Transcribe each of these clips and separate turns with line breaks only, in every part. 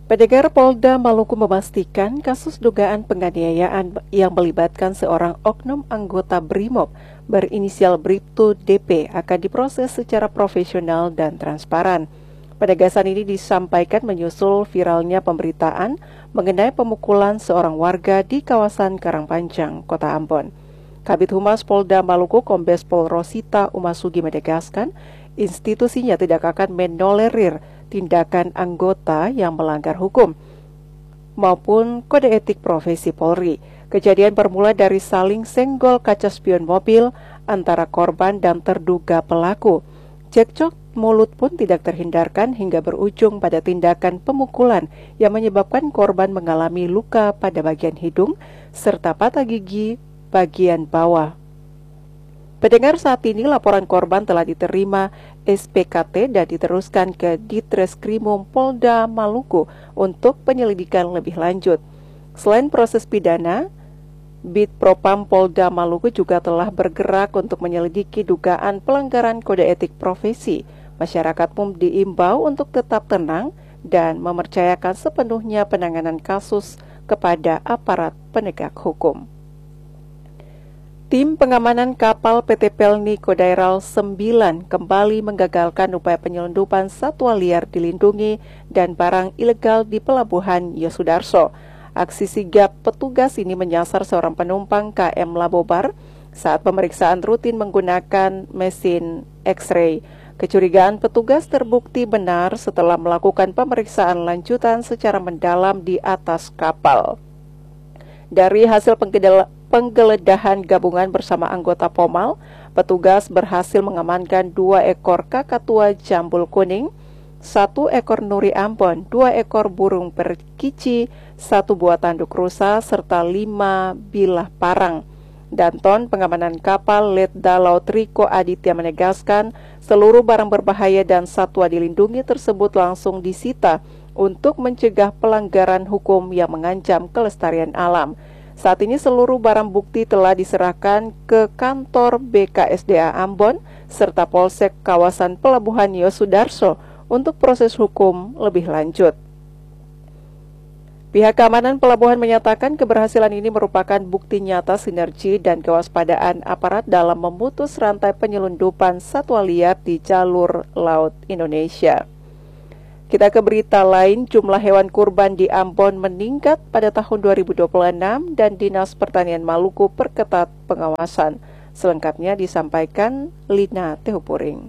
Pendengar, Polda Maluku memastikan kasus dugaan penganiayaan yang melibatkan seorang oknum anggota BRIMOB berinisial Bribtu DP akan diproses secara profesional dan transparan. Penegasan ini disampaikan menyusul viralnya pemberitaan mengenai pemukulan seorang warga di kawasan Karangpanjang, Kota Ambon. Kabid Humas Polda Maluku Kombes Pol Rosita Umasugi menegaskan, institusinya tidak akan menolerir tindakan anggota yang melanggar hukum maupun kode etik profesi Polri. Kejadian bermula dari saling senggol kaca spion mobil antara korban dan terduga pelaku. Cekcok mulut pun tidak terhindarkan hingga berujung pada tindakan pemukulan yang menyebabkan korban mengalami luka pada bagian hidung serta patah gigi bagian bawah. Pendengar, saat ini laporan korban telah diterima SPKT dan diteruskan ke Ditreskrimum Polda Maluku untuk penyelidikan lebih lanjut. Selain proses pidana, Bid Propam Polda Maluku juga telah bergerak untuk menyelidiki dugaan pelanggaran kode etik profesi. Masyarakat pun diimbau untuk tetap tenang dan mempercayakan sepenuhnya penanganan kasus kepada aparat penegak hukum. Tim pengamanan kapal PT Pelni Kodairal 9 kembali menggagalkan upaya penyelundupan satwa liar dilindungi dan barang ilegal di Pelabuhan Yosudarso. Aksi sigap petugas ini menyasar seorang penumpang KM Labobar saat pemeriksaan rutin menggunakan mesin X-ray. Kecurigaan petugas terbukti benar setelah melakukan pemeriksaan lanjutan secara mendalam di atas kapal. Dari hasil penggeledahan gabungan bersama anggota Pomal, petugas berhasil mengamankan 2 ekor kakatua jambul kuning, 1 ekor nuri Ambon, 2 ekor burung perkici, 1 buah tanduk rusa, serta 5 bilah parang. Danton pengamanan kapal Letda Laut Riko Aditya menegaskan seluruh barang berbahaya dan satwa dilindungi tersebut langsung disita untuk mencegah pelanggaran hukum yang mengancam kelestarian alam. Saat ini seluruh barang bukti telah diserahkan ke kantor BKSDA Ambon serta Polsek kawasan Pelabuhan Yosudarso untuk proses hukum lebih lanjut. Pihak keamanan pelabuhan menyatakan keberhasilan ini merupakan bukti nyata sinergi dan kewaspadaan aparat dalam memutus rantai penyelundupan satwa liar di jalur laut Indonesia. Kita ke berita lain, jumlah hewan kurban di Ambon meningkat pada tahun 2026 dan Dinas Pertanian Maluku perketat pengawasan. Selengkapnya disampaikan Lina Tehupuring.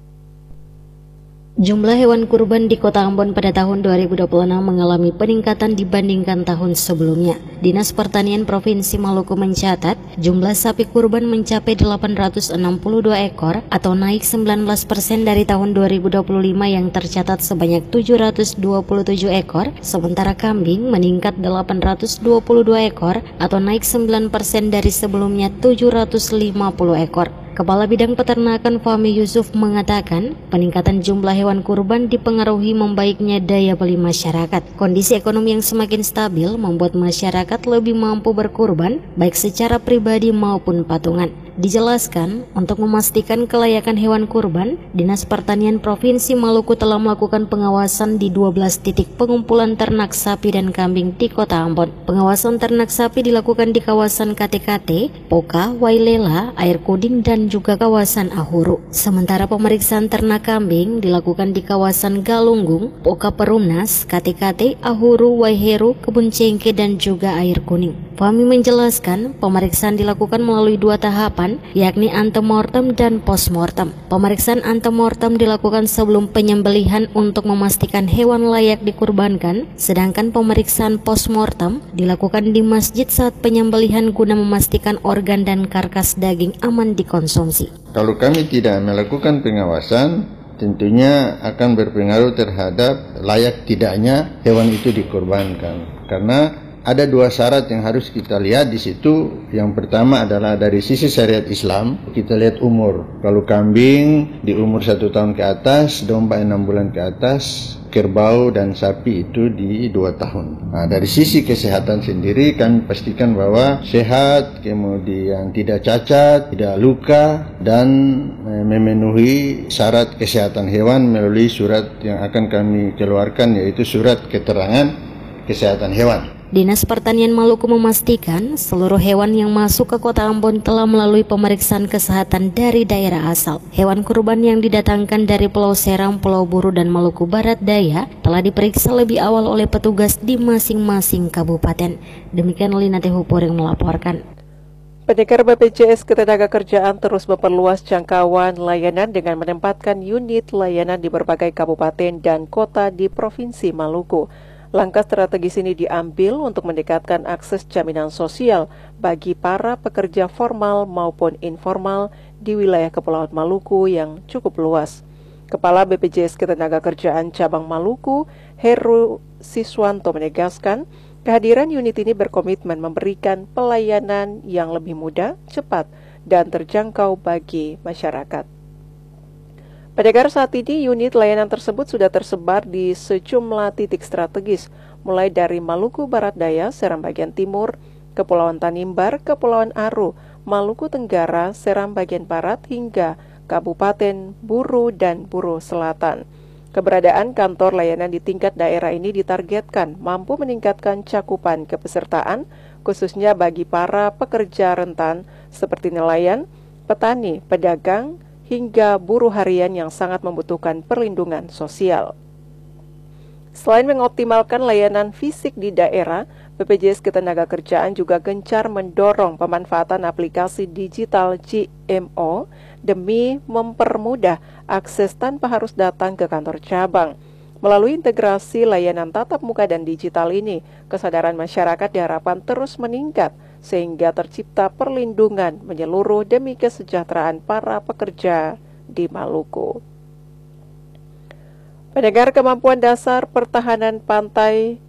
Jumlah hewan kurban di Kota Ambon pada tahun 2026 mengalami peningkatan dibandingkan tahun sebelumnya. Dinas Pertanian Provinsi Maluku mencatat jumlah sapi kurban mencapai 862 ekor atau naik 19% dari tahun 2025 yang tercatat sebanyak 727 ekor, sementara kambing meningkat 822 ekor atau naik 9% dari sebelumnya 750 ekor. Kepala Bidang Peternakan Fahmi Yusuf mengatakan peningkatan jumlah hewan kurban dipengaruhi membaiknya daya beli masyarakat. Kondisi ekonomi yang semakin stabil membuat masyarakat lebih mampu berkurban baik secara pribadi maupun patungan. Dijelaskan, untuk memastikan kelayakan hewan kurban, Dinas Pertanian Provinsi Maluku telah melakukan pengawasan di 12 titik pengumpulan ternak sapi dan kambing di Kota Ambon. Pengawasan ternak sapi dilakukan di kawasan KTKT, Poka, Wailela, Air Kuding, dan juga kawasan Ahuru. Sementara pemeriksaan ternak kambing dilakukan di kawasan Galunggung, Poka Perumnas, KTKT, Ahuru, Waiheru, Kebun Cengke, dan juga Air Kuning. Fahmi menjelaskan, pemeriksaan dilakukan melalui 2 tahapan, yakni antemortem dan postmortem. Pemeriksaan antemortem dilakukan sebelum penyembelihan untuk memastikan hewan layak dikurbankan, sedangkan pemeriksaan postmortem dilakukan di masjid saat penyembelihan guna memastikan organ dan karkas daging aman dikonsumsi.
Kalau kami tidak melakukan pengawasan, tentunya akan berpengaruh terhadap layak tidaknya hewan itu dikurbankan. Karena ada 2 syarat yang harus kita lihat di situ. Yang pertama adalah dari sisi syariat Islam, kita lihat umur. Kalau kambing di umur 1 tahun ke atas, domba 6 bulan ke atas, kerbau dan sapi itu di 2 tahun. Nah, dari sisi kesehatan sendiri kami pastikan bahwa sehat, kemudian tidak cacat, tidak luka, dan memenuhi syarat kesehatan hewan melalui surat yang akan kami keluarkan, yaitu surat keterangan kesehatan hewan.
Dinas Pertanian Maluku memastikan seluruh hewan yang masuk ke Kota Ambon telah melalui pemeriksaan kesehatan dari daerah asal. Hewan kurban yang didatangkan dari Pulau Seram, Pulau Buru, dan Maluku Barat Daya telah diperiksa lebih awal oleh petugas di masing-masing kabupaten. Demikian Lina Tehupur yang melaporkan.
Pendekar BPJS Ketenagakerjaan terus memperluas jangkauan layanan dengan menempatkan unit layanan di berbagai kabupaten dan kota di Provinsi Maluku. Langkah strategis ini diambil untuk mendekatkan akses jaminan sosial bagi para pekerja formal maupun informal di wilayah Kepulauan Maluku yang cukup luas. Kepala BPJS Ketenagakerjaan Cabang Maluku, Heru Siswanto menegaskan, kehadiran unit ini berkomitmen memberikan pelayanan yang lebih mudah, cepat, dan terjangkau bagi masyarakat. Pendengar, saat ini unit layanan tersebut sudah tersebar di sejumlah titik strategis, mulai dari Maluku Barat Daya, Seram bagian timur, Kepulauan Tanimbar, Kepulauan Aru, Maluku Tenggara, Seram bagian barat, hingga Kabupaten Buru dan Buru Selatan. Keberadaan kantor layanan di tingkat daerah ini ditargetkan mampu meningkatkan cakupan kepesertaan, khususnya bagi para pekerja rentan seperti nelayan, petani, pedagang, hingga buruh harian yang sangat membutuhkan perlindungan sosial. Selain mengoptimalkan layanan fisik di daerah, BPJS Ketenagakerjaan juga gencar mendorong pemanfaatan aplikasi digital GMO demi mempermudah akses tanpa harus datang ke kantor cabang. Melalui integrasi layanan tatap muka dan digital ini, kesadaran masyarakat diharapkan terus meningkat sehingga tercipta perlindungan menyeluruh demi kesejahteraan para pekerja di Maluku. Pendengar, kemampuan dasar pertahanan pantai,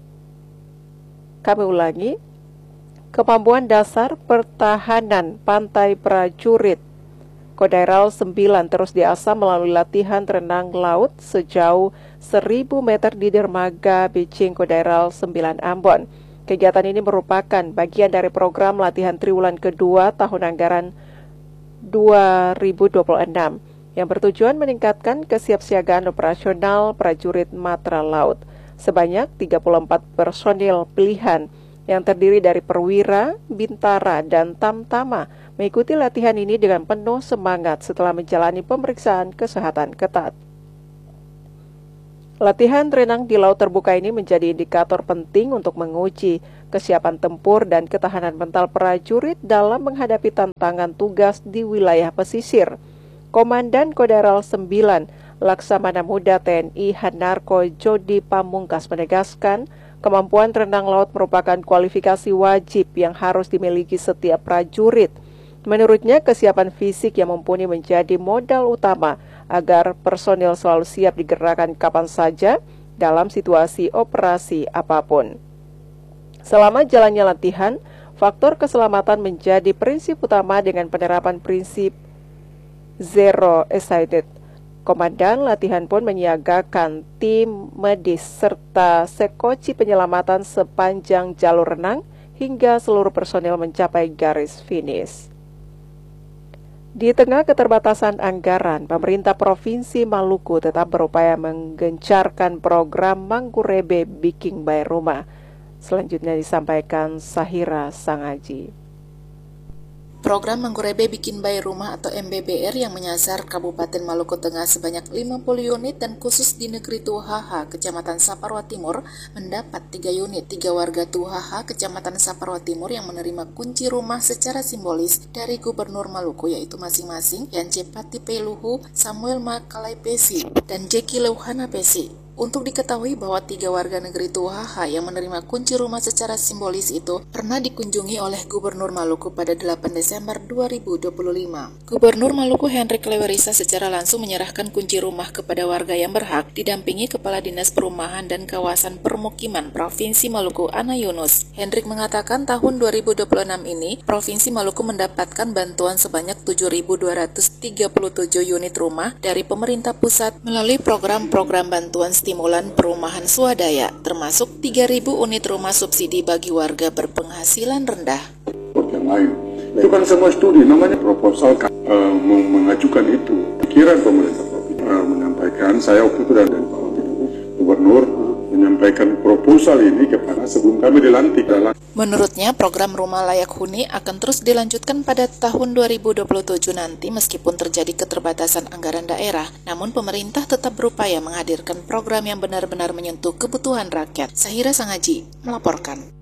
kami ulangi, kemampuan dasar pertahanan pantai prajurit Kodairal 9 terus diasah melalui latihan renang laut sejauh 1000 meter di dermaga Bicing Kodairal 9 Ambon. Kegiatan ini merupakan bagian dari program latihan triwulan kedua tahun anggaran 2026 yang bertujuan meningkatkan kesiapsiagaan operasional prajurit Matra Laut. Sebanyak 34 personil pilihan yang terdiri dari perwira, bintara, dan tamtama mengikuti latihan ini dengan penuh semangat setelah menjalani pemeriksaan kesehatan ketat. Latihan renang di laut terbuka ini menjadi indikator penting untuk menguji kesiapan tempur dan ketahanan mental prajurit dalam menghadapi tantangan tugas di wilayah pesisir. Komandan Kodairal 9, Laksamana Muda TNI Hanarko Jodi Pamungkas menegaskan, kemampuan renang laut merupakan kualifikasi wajib yang harus dimiliki setiap prajurit. Menurutnya, kesiapan fisik yang mumpuni menjadi modal utama agar personil selalu siap digerakkan kapan saja dalam situasi operasi apapun. Selama jalannya latihan, faktor keselamatan menjadi prinsip utama dengan penerapan prinsip Zero Excited. Komandan latihan pun menyiagakan tim medis serta sekoci penyelamatan sepanjang jalur renang hingga seluruh personil mencapai garis finish. Di tengah keterbatasan anggaran, pemerintah Provinsi Maluku tetap berupaya menggencarkan program Mangkurebe Bikin Bae Rumah. Selanjutnya disampaikan Sahira Sangaji.
Program Mangkurebe Bikin Bae Rumah atau MBBR yang menyasar Kabupaten Maluku Tengah sebanyak 50 unit dan khusus di Negeri Tuhaha, Kecamatan Saparwa Timur, mendapat 3 unit. 3 warga Tuhaha, Kecamatan Saparwa Timur yang menerima kunci rumah secara simbolis dari Gubernur Maluku, yaitu masing-masing Yance Pati Peluhu, Samuel Makalai Pesi, dan Jeki Leuhana Pesi. Untuk diketahui bahwa 3 warga negeri Tuhaha yang menerima kunci rumah secara simbolis itu pernah dikunjungi oleh Gubernur Maluku pada 8 Desember 2025. Gubernur Maluku Hendrik Lewerisa secara langsung menyerahkan kunci rumah kepada warga yang berhak, didampingi Kepala Dinas Perumahan dan Kawasan Permukiman Provinsi Maluku Ana Yunus. Hendrik mengatakan tahun 2026 ini, Provinsi Maluku mendapatkan bantuan sebanyak 7.237 unit rumah dari pemerintah pusat melalui program-program bantuan stimulan perumahan swadaya, termasuk 3.000 unit rumah subsidi bagi warga berpenghasilan rendah.
Yang lain, itu kan semua studi, namanya proposal mengajukan itu. Pikiran pemerintah menyampaikan, saya waktu itu dari Pak Gubernur menyampaikan proposal ini kepada sebelum kami dilantik.
Menurutnya, program Rumah Layak Huni akan terus dilanjutkan pada tahun 2027 nanti meskipun terjadi keterbatasan anggaran daerah. Namun pemerintah tetap berupaya menghadirkan program yang benar-benar menyentuh kebutuhan rakyat. Sahira Sangaji melaporkan.